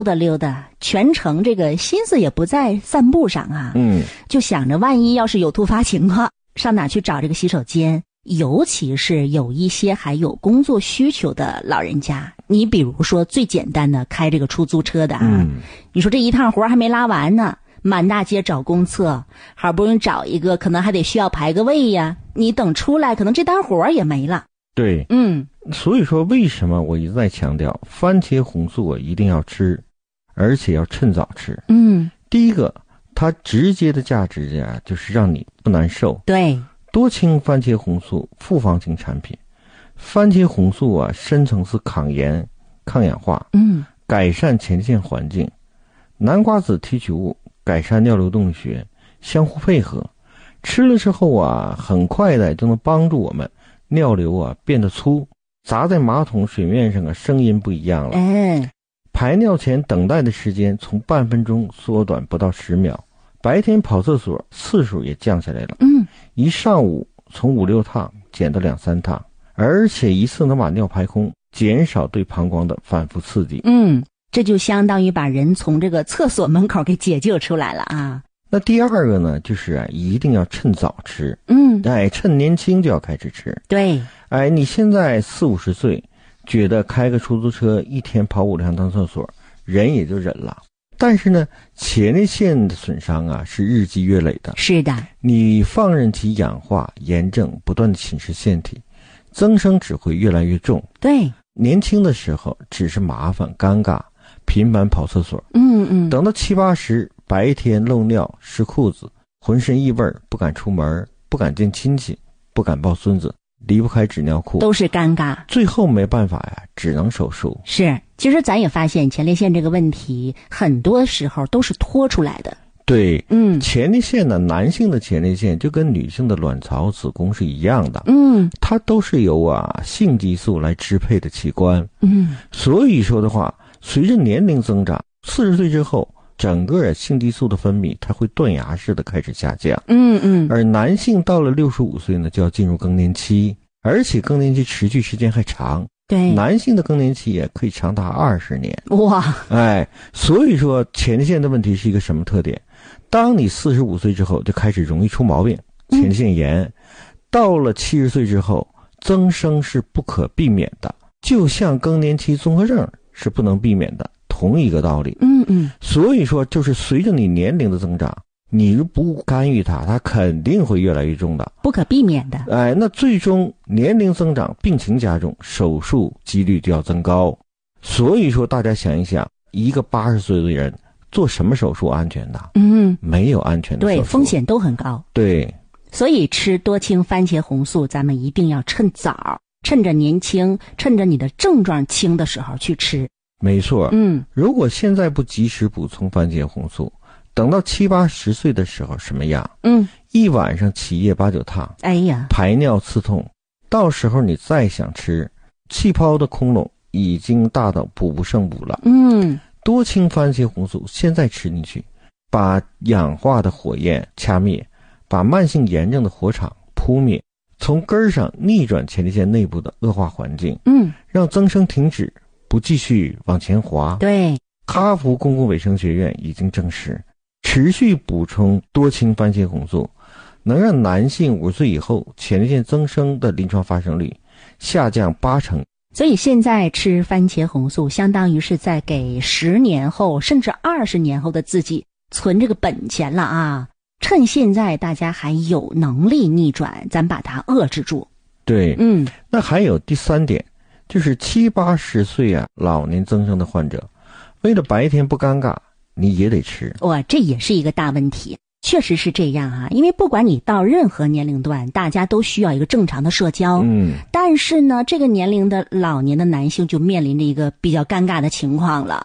的溜达，全程这个心思也不在散步上啊，就想着万一要是有突发情况，上哪去找这个洗手间？尤其是有一些还有工作需求的老人家，你比如说最简单的开这个出租车的啊，你说这一趟活还没拉完呢，满大街找公厕，好不容易找一个，可能还得需要排个位呀，你等出来，可能这单活也没了。 对，所以说为什么我一直在强调番茄红素啊一定要吃，而且要趁早吃。第一个，它直接的价值呀，就是让你不难受。 对， 多氢番茄红素复方型产品，番茄红素啊，深层次抗炎、抗氧化，改善前列腺环境。南瓜子提取物改善尿流动力学，相互配合，吃了之后啊，很快的就能帮助我们尿流啊变得粗，砸在马桶水面上啊，声音不一样了。排尿前等待的时间从半分钟缩短不到10秒，白天跑厕所次数也降下来了。一上午从5、6趟减到2、3趟，而且一次能把尿排空，减少对膀胱的反复刺激。 这就相当于把人从这个厕所门口给解救出来了啊。 那第二个呢，就是啊，一定要趁早吃。趁年轻就要开始吃。 对， 你现在40、50岁，觉得开个出租车一天跑5、6趟厕所，人也就忍了。但是呢，前列腺的损伤啊是日积月累的。 是的， 你放任其氧化、炎症不断的侵蚀腺体，增生只会越来越重。 对， 年轻的时候只是麻烦、尴尬，频繁跑厕所。等到70、80，白天漏尿、湿裤子，浑身异味，不敢出门，不敢见亲戚，不敢抱孙子，离不开纸尿裤， 都是尴尬。最后没办法呀，只能手术。 是，其实咱也发现前列腺这个问题，很多时候都是拖出来的。 对，前列腺呢，男性的前列腺就跟女性的卵巢、子宫是一样的，它都是由性激素来支配的器官。所以说的话，随着年龄增长，40岁之后，整个性激素的分泌它会断崖式的开始下降。而男性到了65岁呢，就要进入更年期，而且更年期持续时间还长。 对， 男性的更年期也可以长达20年。 哇， 所以说前列腺的问题是一个什么特点？当你45岁之后就开始容易出毛病，前列腺炎，到了70岁之后，增生是不可避免的，就像更年期综合症是不能避免的，同一个道理。所以说就是随着你年龄的增长，你不干预它，它肯定会越来越重的， 不可避免的。 那最终年龄增长，病情加重，手术几率就要增高。所以说大家想一想，一个80岁的人做什么手术安全的？没有安全的手术， 对，风险都很高。 对， 所以吃多氢番茄红素，咱们一定要趁早，趁着年轻，趁着你的症状轻的时候去吃。 没错。如果现在不及时补充番茄红素，等到70、80岁的时候什么样？一晚上起夜8、9趟，排尿刺痛，到时候你再想吃，气泡的空洞已经大到补不胜补了。多氢番茄红素现在吃进去，把氧化的火焰掐灭，把慢性炎症的火场扑灭，从根上逆转前列腺内部的恶化环境，让增生停止，不继续往前滑。 对， 哈佛公共卫生学院已经证实，持续补充多氢番茄红素能让男性50岁以后前列腺增生的临床发生率下降80%。 所以现在吃番茄红素，相当于是在给10年后甚至20年后的自己存这个本钱了啊！趁现在大家还有能力逆转，咱把它遏制住。 对，那还有第3点，就是70、80岁老年增生的患者，为了白天不尴尬，你也得吃。 这也是一个大问题。确实是这样啊，因为不管你到任何年龄段，大家都需要一个正常的社交。但是呢，这个年龄的老年的男性就面临着一个比较尴尬的情况了。